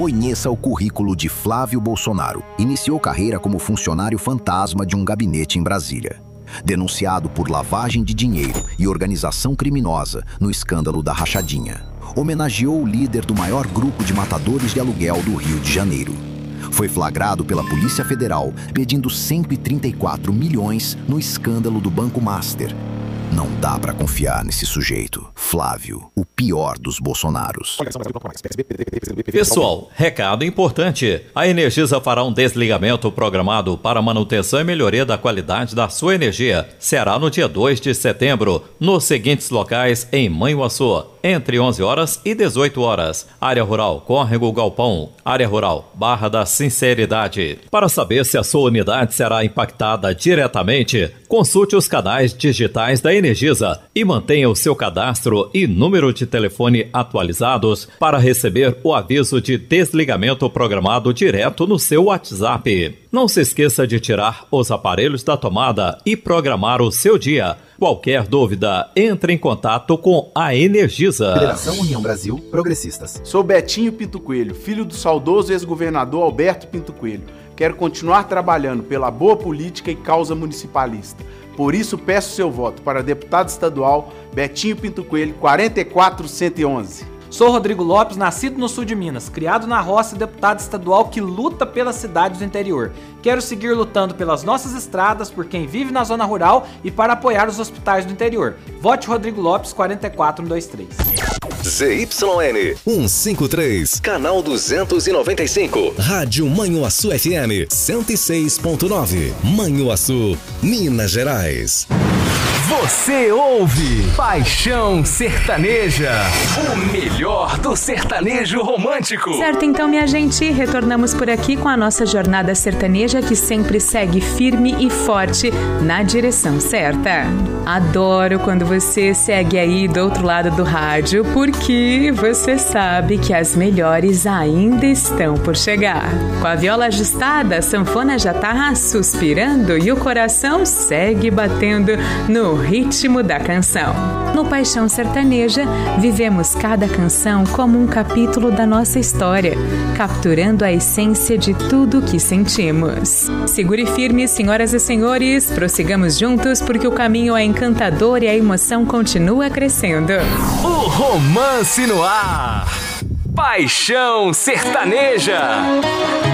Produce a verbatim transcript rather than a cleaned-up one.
Conheça o currículo de Flávio Bolsonaro. Iniciou carreira como funcionário fantasma de um gabinete em Brasília. Denunciado por lavagem de dinheiro e organização criminosa no escândalo da Rachadinha. Homenageou o líder do maior grupo de matadores de aluguel do Rio de Janeiro. Foi flagrado pela Polícia Federal pedindo cento e trinta e quatro milhões no escândalo do Banco Master. Não dá pra confiar nesse sujeito. Flávio, o pior dos Bolsonaros. Pessoal, recado importante. A Energisa fará um desligamento programado para manutenção e melhoria da qualidade da sua energia. Será no dia dois de setembro, nos seguintes locais em Manhuaçu, entre onze horas e dezoito horas. Área Rural, Córrego Galpão. Área Rural, Barra da Sinceridade. Para saber se a sua unidade será impactada diretamente, consulte os canais digitais da Energisa e mantenha o seu cadastro e número de telefone atualizados para receber o aviso de desligamento programado direto no seu WhatsApp. Não se esqueça de tirar os aparelhos da tomada e programar o seu dia. Qualquer dúvida, entre em contato com a Energisa. Federação União Brasil Progressistas. Sou Betinho Pinto Coelho, filho do saudoso ex-governador Alberto Pinto Coelho. Quero continuar trabalhando pela boa política e causa municipalista. Por isso peço seu voto para deputado estadual Betinho Pinto Coelho, quatro quatro um um um. Sou Rodrigo Lopes, nascido no sul de Minas, criado na roça e deputado estadual que luta pelas cidades do interior. Quero seguir lutando pelas nossas estradas, por quem vive na zona rural e para apoiar os hospitais do interior. Vote Rodrigo Lopes, quatro quatro um dois três. Z Y N cento e cinquenta e três, canal duzentos e noventa e cinco. Rádio Manhuaçu F M cento e seis ponto nove. Manhuaçu, Minas Gerais. Você ouve Paixão Sertaneja, o melhor do sertanejo romântico. Certo, então, minha gente, retornamos por aqui com a nossa jornada sertaneja que sempre segue firme e forte na direção certa. Adoro quando você segue aí do outro lado do rádio, porque você sabe que as melhores ainda estão por chegar. Com a viola ajustada, a sanfona já tá suspirando e o coração segue batendo no ritmo da canção. No Paixão Sertaneja, vivemos cada canção como um capítulo da nossa história, capturando a essência de tudo que sentimos. Segure firme, senhoras e senhores, prossigamos juntos porque o caminho é encantador e a emoção continua crescendo. O romance no ar. Paixão Sertaneja.